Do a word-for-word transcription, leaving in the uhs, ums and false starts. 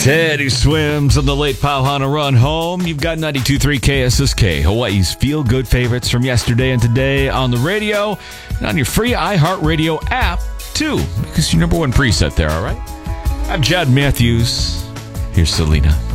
Teddy Swims on the late Pauhana run home. You've got ninety-two point three K S S K, Hawaii's feel-good favorites from yesterday and today on the radio and on your free iHeartRadio app, too, because your number one preset there, all right? I'm Chad Matthews. Here's Selena.